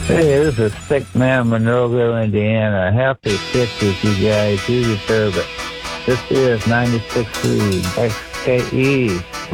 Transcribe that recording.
Hey, this is Sick Man, Monroeville, Indiana. Happy 50th, you guys. You deserve it. This is 96.3 XKE.